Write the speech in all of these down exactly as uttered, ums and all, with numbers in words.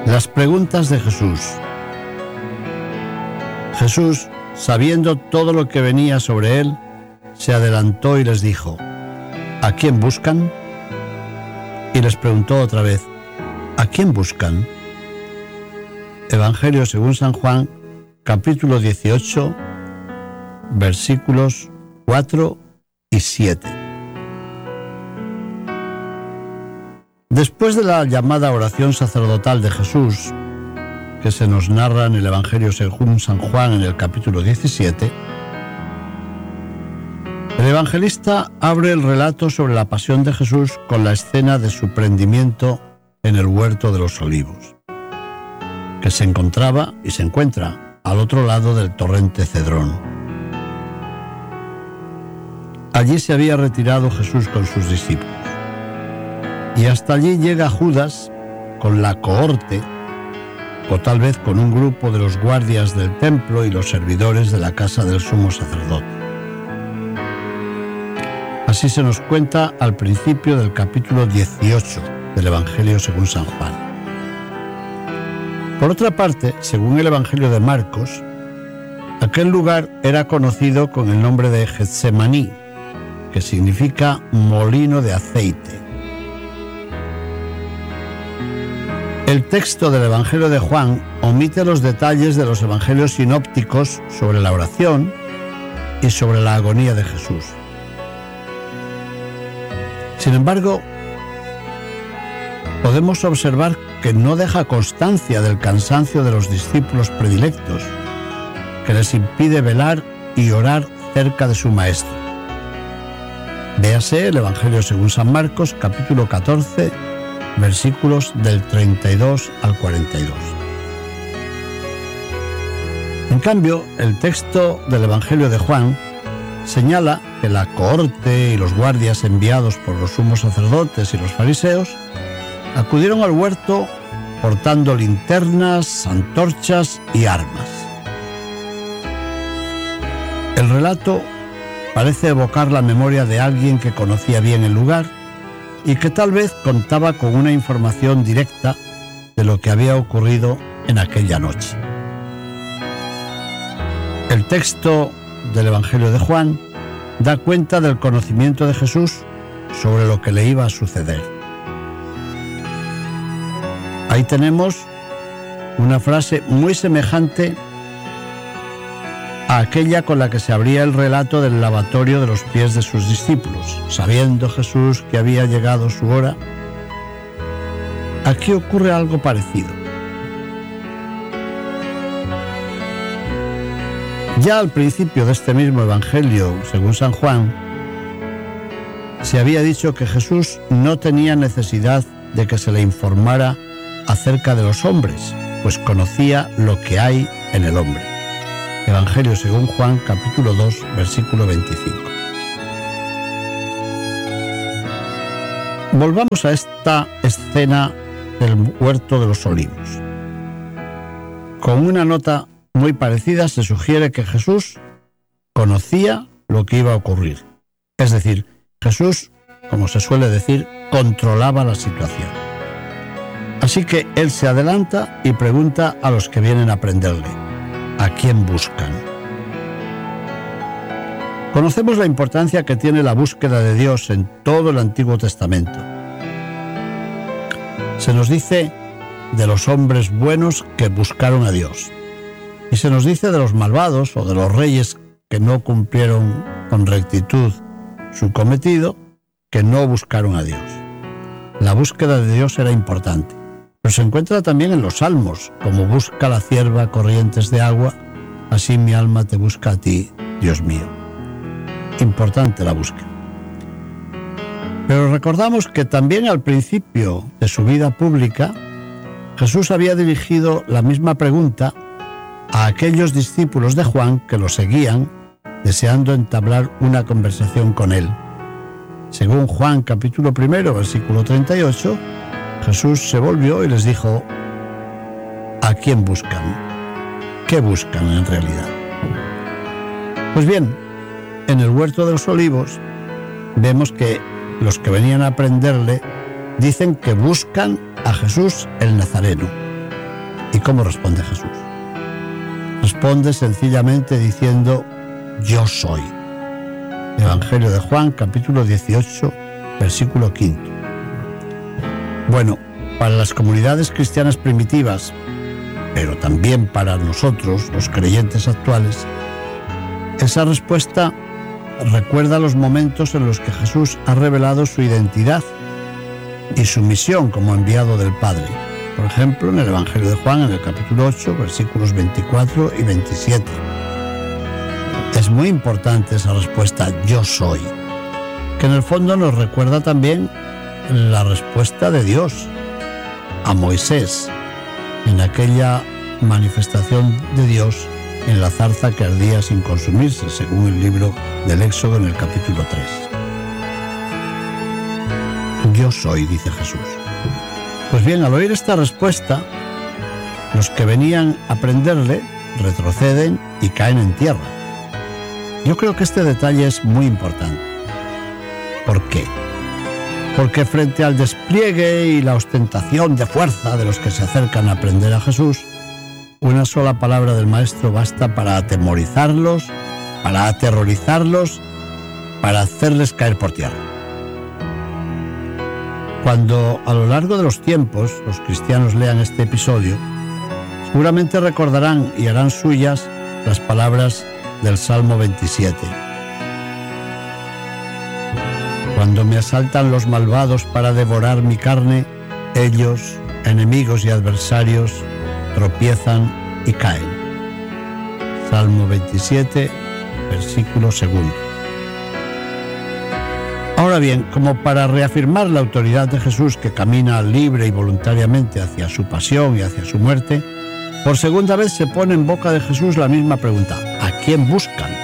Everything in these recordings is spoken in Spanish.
Las preguntas de Jesús. Jesús, sabiendo todo lo que venía sobre él, se adelantó y les dijo: ¿A quién buscan? Y les preguntó otra vez: ¿A quién buscan? Evangelio según San Juan, capítulo dieciocho, versículos cuatro y siete. Después de la llamada oración sacerdotal de Jesús, que se nos narra en el Evangelio según San Juan en el capítulo diecisiete, el evangelista abre el relato sobre la pasión de Jesús con la escena de su prendimiento en el huerto de los Olivos, que se encontraba y se encuentra al otro lado del torrente Cedrón. Allí se había retirado Jesús con sus discípulos, y hasta allí llega Judas con la cohorte, o tal vez con un grupo de los guardias del templo y los servidores de la casa del sumo sacerdote. Así se nos cuenta al principio del capítulo dieciocho del Evangelio según San Juan. Por otra parte, según el Evangelio de Marcos, aquel lugar era conocido con el nombre de Getsemaní, que significa molino de aceite. El texto del Evangelio de Juan omite los detalles de los evangelios sinópticos sobre la oración y sobre la agonía de Jesús. Sin embargo, podemos observar que no deja constancia del cansancio de los discípulos predilectos, que les impide velar y orar cerca de su Maestro. Véase el Evangelio según San Marcos, capítulo catorce, versículos del treinta y dos al cuarenta y dos. En cambio, el texto del Evangelio de Juan señala que la cohorte y los guardias enviados por los sumos sacerdotes y los fariseos acudieron al huerto portando linternas, antorchas y armas. El relato parece evocar la memoria de alguien que conocía bien el lugar y que tal vez contaba con una información directa de lo que había ocurrido en aquella noche. El texto del Evangelio de Juan da cuenta del conocimiento de Jesús sobre lo que le iba a suceder. Ahí tenemos una frase muy semejante a aquella con la que se abría el relato del lavatorio de los pies de sus discípulos. Sabiendo Jesús que había llegado su hora, aquí ocurre algo parecido. Ya al principio de este mismo Evangelio, según San Juan, se había dicho que Jesús no tenía necesidad de que se le informara acerca de los hombres, pues conocía lo que hay en el hombre. Evangelio según Juan, capítulo dos, versículo veinticinco. Volvamos a esta escena del huerto de los Olivos. Con una nota muy parecida se sugiere que Jesús conocía lo que iba a ocurrir. Es decir, Jesús, como se suele decir, controlaba la situación. Así que él se adelanta y pregunta a los que vienen a prenderle: ¿a quién buscan? Conocemos la importancia que tiene la búsqueda de Dios en todo el Antiguo Testamento. Se nos dice de los hombres buenos que buscaron a Dios, y se nos dice de los malvados o de los reyes que no cumplieron con rectitud su cometido, que no buscaron a Dios. La búsqueda de Dios era importante, pero se encuentra también en los Salmos, como busca la cierva corrientes de agua, así mi alma te busca a ti, Dios mío. Importante la búsqueda. Pero recordamos que también al principio de su vida pública, Jesús había dirigido la misma pregunta a aquellos discípulos de Juan que lo seguían, deseando entablar una conversación con él. Según Juan capítulo primero, versículo treinta y ocho, Jesús se volvió y les dijo: ¿a quién buscan? ¿Qué buscan en realidad? Pues bien, en el huerto de los Olivos vemos que los que venían a prenderle dicen que buscan a Jesús el Nazareno, ¿Y cómo responde Jesús? Responde sencillamente diciendo: yo soy. Evangelio de Juan, capítulo dieciocho, versículo quinto. Bueno, para las comunidades cristianas primitivas, pero también para nosotros, los creyentes actuales, esa respuesta recuerda los momentos en los que Jesús ha revelado su identidad y su misión como enviado del Padre. Por ejemplo, en el Evangelio de Juan, en el capítulo ocho, versículos veinticuatro y veintisiete. Es muy importante esa respuesta: yo soy, que en el fondo nos recuerda también la respuesta de Dios a Moisés en aquella manifestación de Dios en la zarza que ardía sin consumirse, según el libro del Éxodo en el capítulo tres. Yo soy, dice Jesús. Pues bien, al oír esta respuesta, los que venían a prenderle retroceden y caen en tierra. Yo creo que este detalle es muy importante. ¿Por qué? Porque frente al despliegue y la ostentación de fuerza de los que se acercan a prender a Jesús, una sola palabra del Maestro basta para atemorizarlos, para aterrorizarlos, para hacerles caer por tierra. Cuando a lo largo de los tiempos los cristianos lean este episodio, seguramente recordarán y harán suyas las palabras del Salmo veintisiete. Cuando me asaltan los malvados para devorar mi carne, ellos, enemigos y adversarios, tropiezan y caen. Salmo veintisiete, versículo segundo. Ahora bien, como para reafirmar la autoridad de Jesús, que camina libre y voluntariamente hacia su pasión y hacia su muerte, por segunda vez se pone en boca de Jesús la misma pregunta: ¿a quién buscan?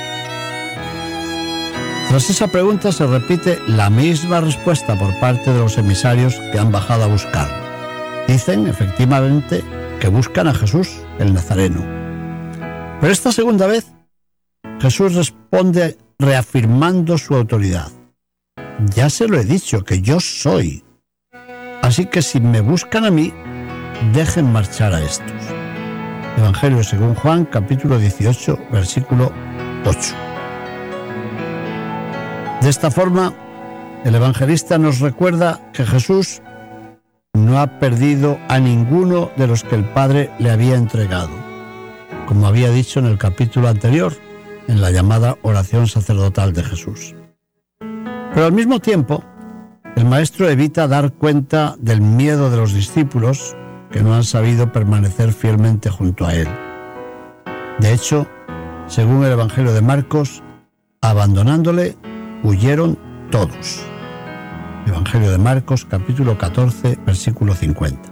Tras esa pregunta se repite la misma respuesta por parte de los emisarios que han bajado a buscarlo. Dicen, efectivamente, que buscan a Jesús, el Nazareno. Pero esta segunda vez, Jesús responde reafirmando su autoridad. Ya se lo he dicho, que yo soy. Así que si me buscan a mí, dejen marchar a estos. Evangelio según Juan, capítulo dieciocho, versículo ocho. De esta forma, el evangelista nos recuerda que Jesús no ha perdido a ninguno de los que el Padre le había entregado, como había dicho en el capítulo anterior, en la llamada oración sacerdotal de Jesús. Pero al mismo tiempo, el Maestro evita dar cuenta del miedo de los discípulos que no han sabido permanecer fielmente junto a él. De hecho, según el Evangelio de Marcos, abandonándole, huyeron todos. Evangelio de Marcos, capítulo catorce, versículo cincuenta.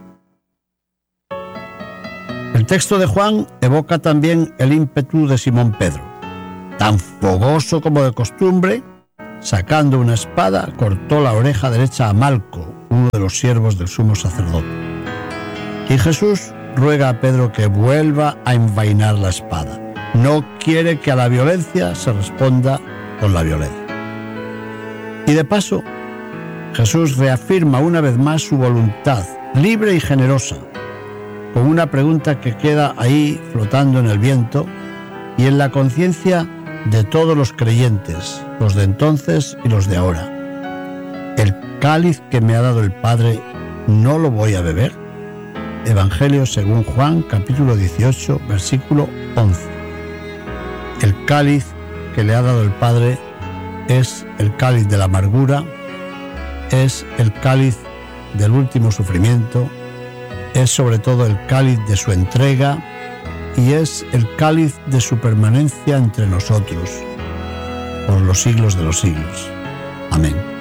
El texto de Juan evoca también el ímpetu de Simón Pedro. Tan fogoso como de costumbre, sacando una espada, cortó la oreja derecha a Malco, uno de los siervos del sumo sacerdote. Y Jesús ruega a Pedro que vuelva a envainar la espada. No quiere que a la violencia se responda con la violencia. Y de paso, Jesús reafirma una vez más su voluntad libre y generosa, con una pregunta que queda ahí flotando en el viento y en la conciencia de todos los creyentes, los de entonces y los de ahora. ¿El cáliz que me ha dado el Padre no lo voy a beber? Evangelio según Juan, capítulo dieciocho, versículo once. El cáliz que le ha dado el Padre es el cáliz de la amargura, es el cáliz del último sufrimiento, es sobre todo el cáliz de su entrega y es el cáliz de su permanencia entre nosotros por los siglos de los siglos. Amén.